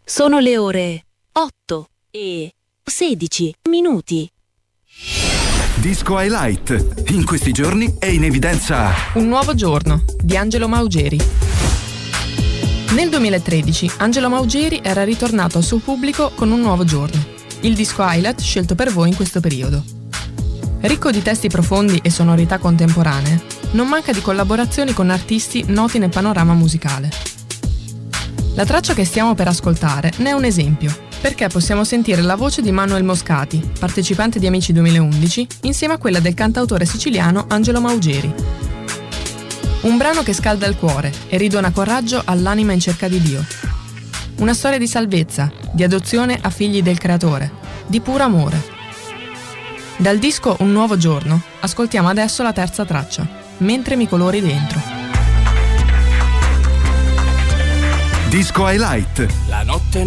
Sono le ore 8:16. Disco Highlight. In questi giorni è in evidenza Un nuovo giorno di Angelo Maugeri. Nel 2013 Angelo Maugeri era ritornato al suo pubblico con Un nuovo giorno, il disco highlight scelto per voi in questo periodo. Ricco di testi profondi e sonorità contemporanee, non manca di collaborazioni con artisti noti nel panorama musicale. La traccia che stiamo per ascoltare ne è un esempio, perché possiamo sentire la voce di Manuel Moscati, partecipante di Amici 2011, insieme a quella del cantautore siciliano Angelo Maugeri. Un brano che scalda il cuore e ridona coraggio all'anima in cerca di Dio. Una storia di salvezza, di adozione a figli del Creatore, di puro amore. Dal disco Un nuovo giorno ascoltiamo adesso la terza traccia, Mentre mi colori dentro. Disco Highlight. La notte